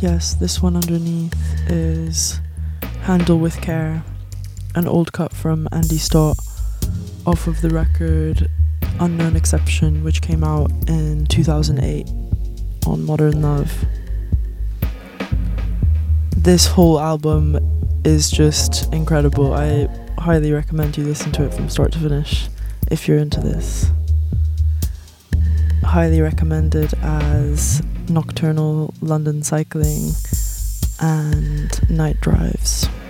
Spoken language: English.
Yes, this one underneath is Handle With Care, an old cut from Andy Stott off of the record Unknown Exception, which came out in 2008 on Modern Love. This whole album is just incredible. I highly recommend you listen to it from start to finish if you're into this. Highly recommended as nocturnal London cycling and night drives.